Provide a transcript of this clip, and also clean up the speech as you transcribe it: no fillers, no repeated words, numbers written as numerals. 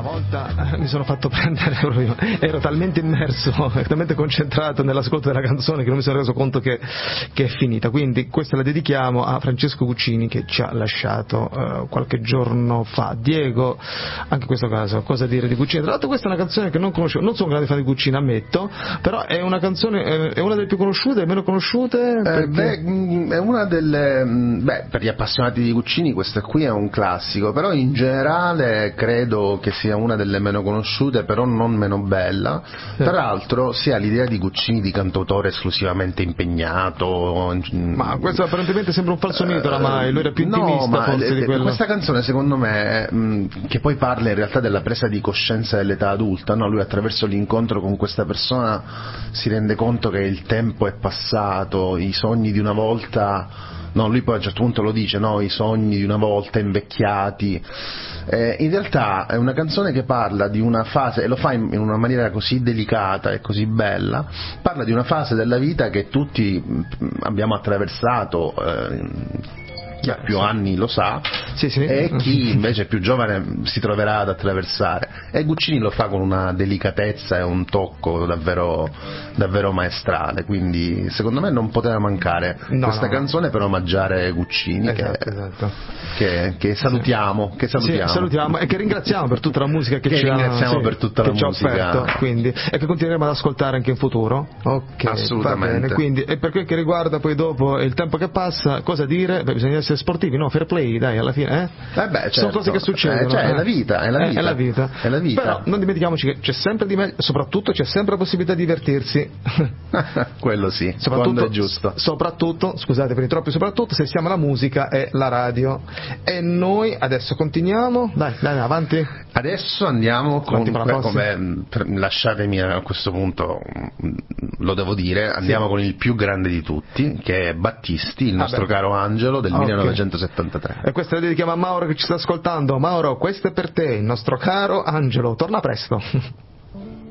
volta mi sono fatto prendere proprio, ero talmente immerso, talmente concentrato nell'ascolto della canzone che non mi sono reso conto che è finita. Quindi questa la dedichiamo a Francesco Guccini, che ci ha lasciato qualche giorno fa. Diego, anche in questo caso cosa dire di Guccini? Tra l'altro questa è una canzone che non conoscevo, non sono un grande fan di Guccini, ammetto, però è una canzone, è una delle più conosciute, meno conosciute? È una delle, per gli appassionati di Guccini questa qui è un classico, però in generale credo che sia una delle meno conosciute, però non meno bella. Tra l'altro si ha l'idea di Guccini di cantautore esclusivamente impegnato. Ma questo apparentemente sembra un falso mito oramai, lui era più intimista forse di quello. Questa canzone secondo me, che poi parla in realtà della presa di coscienza dell'età adulta, no? Lui attraverso l'incontro con questa persona si rende conto che il tempo è passato, i sogni di una volta, no, lui poi a un certo punto lo dice, no, i sogni di una volta invecchiati. In realtà è una canzone che parla di una fase, e lo fa in una maniera così delicata e così bella, parla di una fase della vita che tutti abbiamo attraversato, chi ha più anni lo sa, e chi invece è più giovane si troverà ad attraversare, e Guccini lo fa con una delicatezza e un tocco davvero, davvero maestrale, quindi secondo me non poteva mancare questa canzone per omaggiare Guccini, che salutiamo, salutiamo e che ringraziamo per tutta la musica che ci ha, per tutta la musica offerto, quindi, e che continueremo ad ascoltare anche in futuro. Assolutamente. Va bene, quindi, e per quel che riguarda poi dopo il tempo che passa, cosa dire? Bisogna essere sportivi, no? Fair play, dai, alla fine, certo. Sono cose che succedono. È la vita. È la vita. Però non dimentichiamoci che c'è sempre di meglio, soprattutto c'è sempre la possibilità di divertirsi. Quello sì, quando è giusto. Soprattutto, scusate per i troppi soprattutto, se siamo la musica e la radio. E noi adesso continuiamo, dai, avanti. Adesso andiamo lasciatemi a questo punto, lo devo dire, andiamo con il più grande di tutti, che è Battisti, il nostro caro Angelo del 1973. E questa la dedichiamo a Mauro che ci sta ascoltando. Mauro, questo è per te, il nostro caro Angelo, torna presto.